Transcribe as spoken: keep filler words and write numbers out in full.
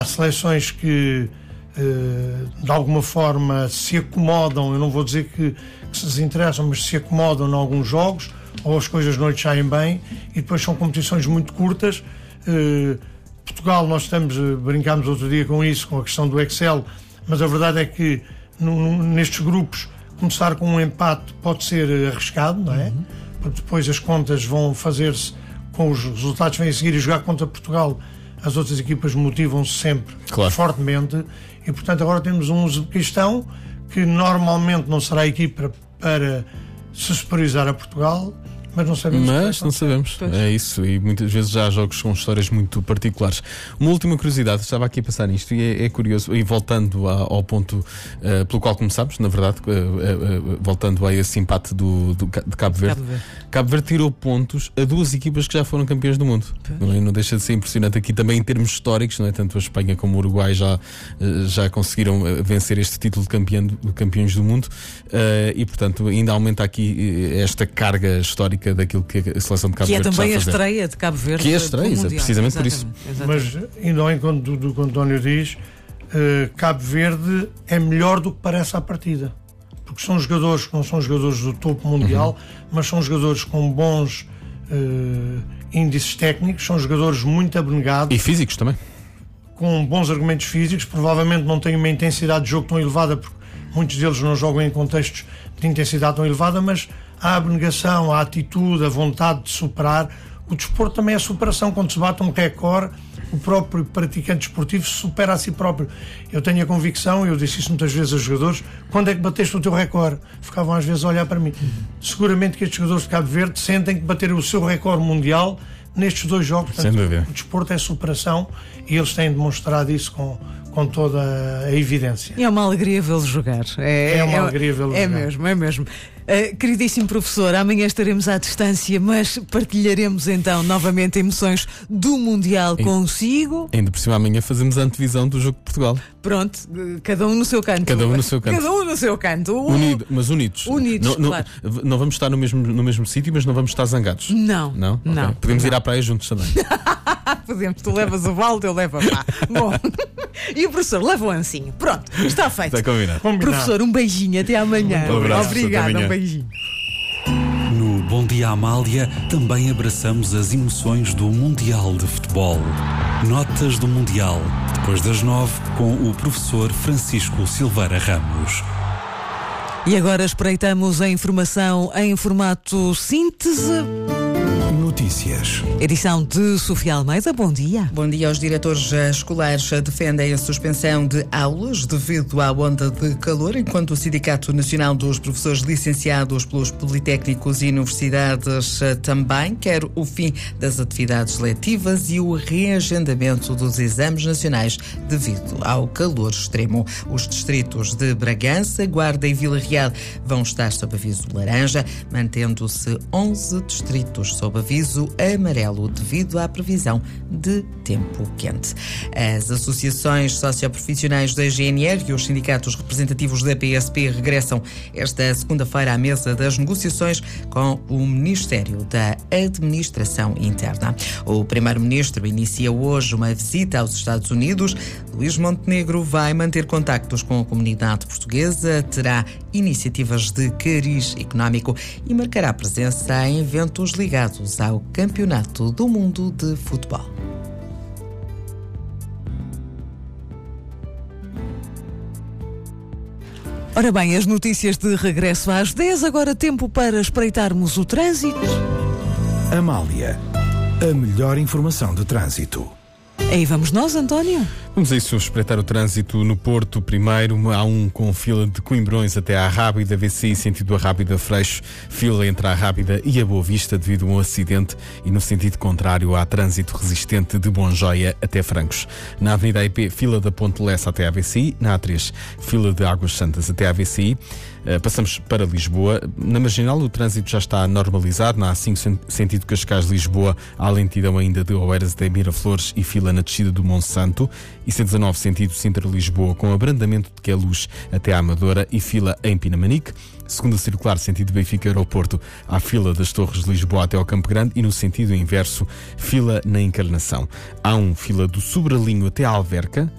Há seleções que de alguma forma se acomodam, eu não vou dizer que, que se desinteressam, mas se acomodam em alguns jogos, ou as coisas não lhes saem bem, e depois são competições muito curtas. Portugal, nós estamos, brincámos outro dia com isso, com a questão do Excel, mas a verdade é que no, nestes grupos começar com um empate pode ser arriscado, não é? Uhum. Porque depois as contas vão fazer-se com os resultados que vêm a seguir, e jogar contra Portugal, as outras equipas motivam-se sempre, claro, fortemente, e portanto agora temos um Uzbequistão que normalmente não será a equipa para se superiorizar a Portugal, mas não sabemos. Mas não sabemos, pois. É isso, e muitas vezes já há jogos com histórias muito particulares. Uma última curiosidade, estava aqui a pensar nisto, e é, é curioso, e voltando a, ao ponto uh, pelo qual começámos, na verdade, uh, uh, uh, voltando a esse empate do, do, de Cabo Verde. Cabo Verde. Cabo Verde tirou pontos a duas equipas que já foram campeões do mundo. Não, não deixa de ser impressionante aqui também em termos históricos, não é? Tanto a Espanha como o Uruguai já, uh, já conseguiram vencer este título de, campeão, de campeões do mundo, uh, e portanto ainda aumenta aqui esta carga histórica daquilo que a seleção de Cabo que Verde é também a fazer. Estreia de Cabo Verde. Que é a estreia, precisamente por isso. Exatamente. Mas, ainda ao encontro do que o António diz, uh, Cabo Verde é melhor do que parece à partida. Porque são jogadores que não são jogadores do topo mundial, uhum, mas são jogadores com bons uh, índices técnicos, são jogadores muito abnegados. E físicos também. Com bons argumentos físicos, provavelmente não têm uma intensidade de jogo tão elevada, porque muitos deles não jogam em contextos de intensidade tão elevada, mas a abnegação, a atitude, a vontade de superar. O desporto também é superação. Quando se bate um recorde, o próprio praticante desportivo se supera a si próprio. Eu tenho a convicção, eu disse isso muitas vezes aos jogadores: quando é que bateste o teu recorde? Ficavam às vezes a olhar para mim. Seguramente que estes jogadores de Cabo Verde sentem que bateram o seu recorde mundial nestes dois jogos. Portanto, o desporto é superação, e eles têm demonstrado isso com, com toda a evidência. E é uma alegria vê-los jogar. É, é uma é, alegria vê-los é jogar. É mesmo, é mesmo. Uh, queridíssimo professor, amanhã estaremos à distância, mas partilharemos então novamente emoções do Mundial e, consigo. Ainda por cima, amanhã fazemos a antevisão do jogo de Portugal. Pronto, cada um no seu canto. Cada um no seu canto. Cada um no seu canto. Unido, mas unidos. Unidos, não, claro. Não, não vamos estar no mesmo, no mesmo sítio, mas não vamos estar zangados. Não. Não? Não. Okay. Podemos não. ir à praia juntos também. Podemos, tu levas o balde, eu levo a pá. Bom, e o professor leva o ancinho. Pronto, está feito. Está combinado. Professor, um beijinho, até amanhã. Um abraço, obrigado, um beijinho. No Bom Dia Amália também abraçamos as emoções do Mundial de Futebol. Notas do Mundial, depois das nove, com o professor Francisco Silveira Ramos. E agora espreitamos a informação em formato síntese. Notícias. Edição de Sofia Almeida, bom dia. Bom dia. Os diretores escolares defendem a suspensão de aulas devido à onda de calor, enquanto o Sindicato Nacional dos Professores Licenciados pelos Politécnicos e Universidades também quer o fim das atividades letivas e o reagendamento dos exames nacionais devido ao calor extremo. Os distritos de Bragança, Guarda e Vila Real vão estar sob aviso laranja, mantendo-se onze distritos sob aviso amarelo devido à previsão de tempo quente. As associações socioprofissionais da G N R e os sindicatos representativos da P S P regressam esta segunda-feira à mesa das negociações com o Ministério da Administração Interna. O primeiro-ministro inicia hoje uma visita aos Estados Unidos. Luís Montenegro vai manter contactos com a comunidade portuguesa, terá iniciativas de cariz económico e marcará presença em eventos ligados ao Campeonato do Mundo de Futebol. Ora bem, as notícias de regresso às dez, agora tempo para espreitarmos o trânsito. Amália, a melhor informação de trânsito. Aí vamos nós, António? Vamos a isso, espreitar o trânsito no Porto. Primeiro, há um com fila de Coimbrões até à Rábida, V C I, sentido a Rábida Freixo, fila entre a Rábida e a Boa Vista devido a um acidente, e no sentido contrário há trânsito resistente de Bonjoia até Francos. Na Avenida A I P, fila da Ponte Lessa até à V C I, na A três, fila de Águas Santas até à V C I. Uh, passamos para Lisboa. Na Marginal o trânsito já está a normalizar. Na A cinco sentido Cascais-Lisboa há lentidão ainda de Oeiras até Miraflores e fila na descida do Monsanto. E cento e dezanove sentido Sintra-Lisboa com abrandamento de Queluz até à Amadora e fila em Pinamanique. Segunda circular, sentido Benfica-Aeroporto, há fila das Torres de Lisboa até ao Campo Grande e no sentido inverso, fila na Encarnação. Há um fila do Sobralinho até à Alverca,